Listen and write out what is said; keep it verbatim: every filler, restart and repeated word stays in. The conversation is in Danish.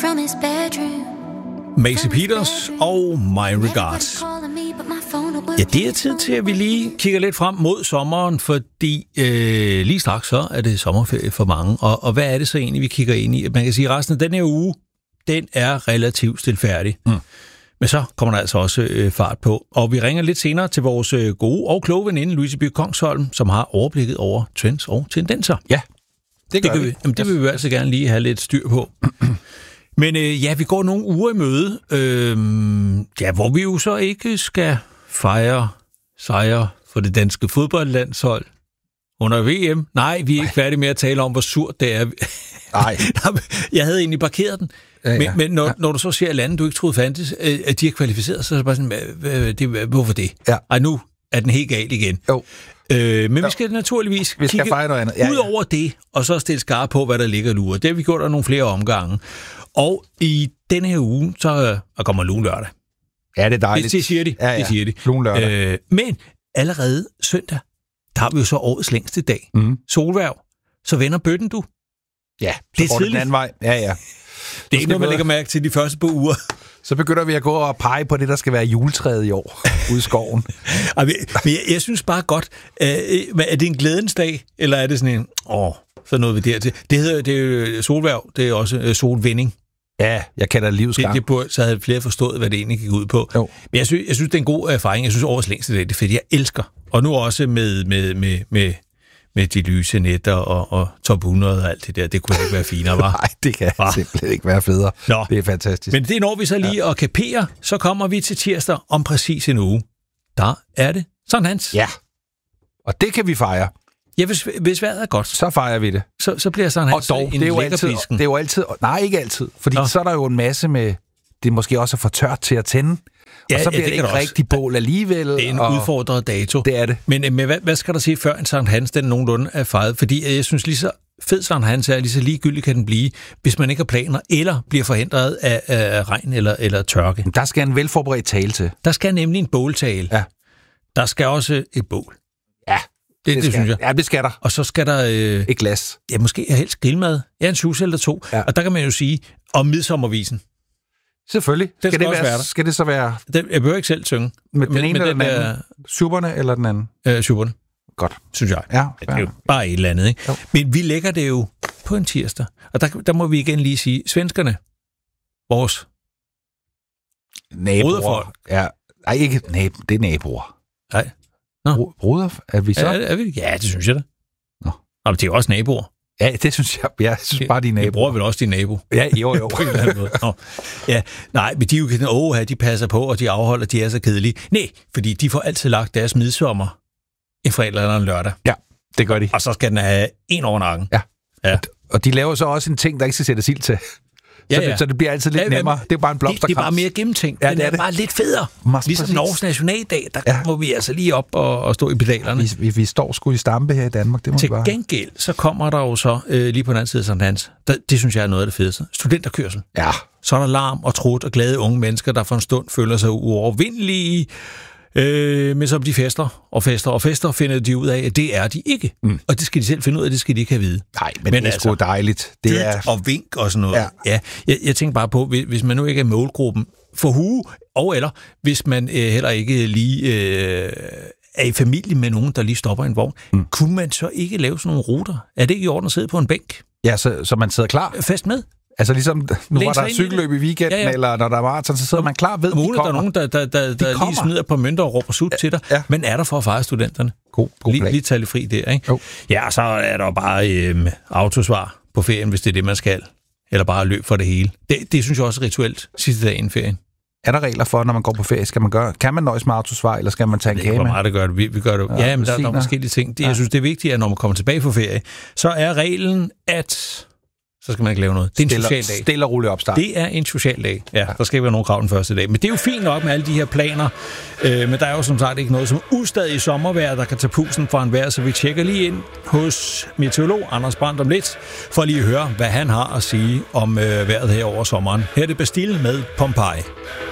from his bedroom. Maisie Peters og My Regards. Ja, det er tid til, at vi lige kigger lidt frem mod sommeren, fordi øh, lige straks så er det sommerferie for mange. Og, og hvad er det så egentlig, vi kigger ind i? Man kan sige, at resten af den her uge, den er relativt stilfærdig. Mm. Men så kommer der altså også øh, fart på. Og vi ringer lidt senere til vores øh, gode og kloge veninde, Louise By Kongsholm, som har overblikket over trends og tendenser. Ja, det gør det vi. vi. Jamen, det vil vi altså gerne lige have lidt styr på. Men øh, ja, vi går nogle uger i møde, øh, ja, hvor vi jo så ikke skal fejre sejre for det danske fodboldlandshold under V M. Nej, vi er ikke færdige med at tale om, hvor surt det er. Nej. Jeg havde egentlig parkeret den. Ja, ja. Men, men når, ja. når du så ser lande, du ikke troede fandtes, at de er kvalificeret, så er det bare sådan, det, hvorfor det? Ja. Ej, nu er den helt galt igen. Jo. Øh, men jo. vi skal naturligvis vi skal kigge fejre noget andet. Ja, ja. ud over det, og så stille skarpe på, hvad der ligger lurer. Det har vi gjort af nogle flere omgange. Og i denne her uge, så uh, kommer Lune lørdag. Ja, det er dejligt. Det, det siger de. Ja, ja. Det siger de. Lune lørdag. Øh, men allerede søndag, der har vi jo så årets længste dag. Mm. Solværv. Så vender bøtten, du. Ja, så det er går det den anden vej. Ja, ja. Det er ikke noget, man lægger mærke til de første par uger. Så begynder vi at gå og pege på det, der skal være juletræet i år ude i skoven. Men jeg, jeg synes bare godt, øh, er det en glædens dag, eller er det sådan en, åh, så noget vi dertil. Det hedder det er solværv, det er også øh, solvinding. Ja, jeg kalder det livsgang. Det, det burde, så havde flere forstået, hvad det egentlig gik ud på. Jo. Men jeg synes, jeg synes, det er en god erfaring. Jeg synes, årets længste dag, det er fedt. Jeg elsker. Og nu også med, med, med, med, med de lyse netter og, og top hundrede og alt det der. Det kunne ikke være finere, var? Nej, det kan ah. simpelthen ikke være federe. Nå. Det er fantastisk. Men det når vi så lige ja. at kapere, så kommer vi til tirsdag om præcis en uge. Der er det Sankt Hans. Ja, og det kan vi fejre. Ja, hvis, hvis vejret er godt, så fejrer vi det. Så, så bliver Sankt Hans og dog, en det er jo altid, lækkerbisken. det er jo altid, nej, ikke altid, fordi Nå. så er der jo en masse med, det er måske også for tørt til at tænde, ja, og så bliver ja, det, det ikke rigtig bål alligevel. Det er en og udfordret dato. Det er det. Men, men hvad, hvad skal der sige før en Sankt Hans, den nogenlunde er fejret? Fordi jeg synes lige så fed Sankt Hans er, lige så ligegyldigt kan den blive, hvis man ikke har planer, eller bliver forhindret af, af regn eller, eller tørke. Der skal en velforberedt tale til. Der skal nemlig en båltale. Ja. Der skal også et bål. Ja. Det, det, det synes jeg. Ja, det skal der. Og så skal der Øh, et glas. Ja, måske helst grillmad. Ja, en sus eller to. Ja. Og der kan man jo sige, om midsommervisen. Selvfølgelig. Den skal, skal, det være, være skal det så være... Den, jeg behøver ikke selv synge. Med den ene eller den anden? Der, Superne eller den anden? Øh, superne. Godt. Synes jeg. Ja, ja, det er jo bare et eller andet, ikke? Jo. Men vi lægger det jo på en tirsdag. Og der, der må vi igen lige sige, svenskerne, vores naboer. Ja. Nej, ikke nab- det er naboer. Nej. Nå. Broder, er vi så? Er, er vi? Ja, det synes jeg da. Nå. Nå, men det er jo også naboer. Ja, det synes jeg. Jeg synes bare, de er naboer. Jeg bruger vel også din nabo. Ja, jo, jo. På en eller anden måde. Nå. Ja, nej, men de er jo sådan, åh, de passer på, og de afholder, de er så kedelige. Nej, fordi de får altid lagt deres midsommer en fredag eller en lørdag. Ja, det gør de. Og så skal den have en over nakken. Ja. Ja. Og de laver så også en ting, der ikke skal sættes ild til. Ja, så, ja. Det, så det bliver altid lidt ja, nemmere. Det er bare en blomsterkrans. Det, det er bare mere gennemtænkt. Ja, det, det er, er det. bare lidt federe. Mas, ligesom præcis. Norges nationaldag, der ja. må vi altså lige op og, og stå i pedalerne. Vi, vi, vi står sgu i stampe her i Danmark, det må Til vi bare. gengæld, så kommer der jo så øh, lige på den anden side af Sankt Hans. Der, det synes jeg er noget af det fedeste. Studenterkørsel. Ja. Så er der larm og trut og glade unge mennesker, der for en stund føler sig uovervindelige. Øh, men som de fester og fester og fester, finder de ud af, at det er de ikke. Mm. Og det skal de selv finde ud af, det skal de ikke have at vide. Nej, men, men det er altså, sgu dejligt. Det er og vink og sådan noget. Ja. Ja, jeg, jeg tænker bare på, hvis man nu ikke er målgruppen for hue, og eller hvis man øh, heller ikke lige øh, er i familie med nogen, der lige stopper en vogn, mm. kunne man så ikke lave sådan nogle ruter? Er det ikke i orden at sidde på en bænk? Ja, så, så man sidder klar. Fast med? Altså ligesom, nu var der cykelløb i weekenden, ja, ja. eller når der var maraton, så sidder man klar ved, muligt, der er nogen, der, der, der, der lige smider på mønter og råber sut ja, til dig, ja. men er der for at fejre studenterne? God, god lige, lige tale fri der, ikke? Jo. Ja, så er der bare øh, autosvar på ferien, hvis det er det, man skal. Eller bare løb for det hele. Det, det synes jeg også er rituelt sidste dag inden ferien. Er der regler for, når man går på ferie? Skal man gøre, kan man nøjes med autosvar, eller skal man tage en kage med? Det er meget, der gør det. Vi, vi gør det. Ja, ja men der, der er forskellige ting. Det, jeg synes, det er vigtigt, at når man kommer tilbage på ferie, så er reglen, at så skal man ikke lave noget. Det er en social dag. Stille og rolig opstart. Det er en social dag. Ja, der skal ikke være nogen krav den første dag. Men det er jo fint nok med alle de her planer. Øh, men der er jo som sagt ikke noget som ustadig sommervejr, der kan tage pusen fra en vejr, så vi tjekker lige ind hos meteorolog Anders Brandt om lidt, for lige at høre, hvad han har at sige om øh, vejret her over sommeren. Her er det Bastille med Pompeii.